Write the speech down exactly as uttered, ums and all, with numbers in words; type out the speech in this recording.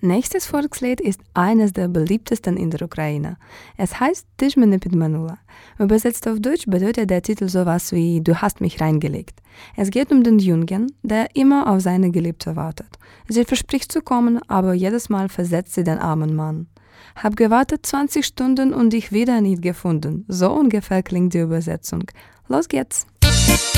Nächstes Volkslied ist eines der beliebtesten in der Ukraine. Es heißt «Ty ж мене підманула». Übersetzt auf Deutsch bedeutet der Titel sowas wie «Du hast mich reingelegt». Es geht um den Jungen, der immer auf seine Geliebte wartet. Sie verspricht zu kommen, aber jedes Mal versetzt sie den armen Mann. Hab gewartet zwanzig Stunden und dich wieder nicht gefunden. So ungefähr klingt die Übersetzung. Los geht's!